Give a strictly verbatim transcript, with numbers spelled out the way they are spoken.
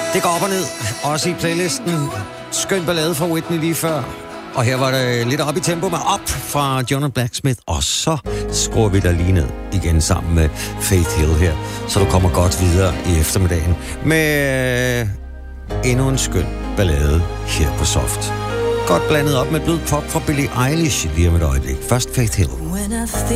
Det går op og ned, også i playlisten. Skøn ballade fra Whitney lige før. Og her var det lidt op i tempo med Op fra Jonah Blacksmith. Og så skruer vi dig lige ned igen sammen med Faith Hill her. Så du kommer godt videre i eftermiddagen med endnu en skøn ballade her på Soft. Godt blandet op med blød pop fra Billie Eilish lige om et øjeblik. Først Faith Hill.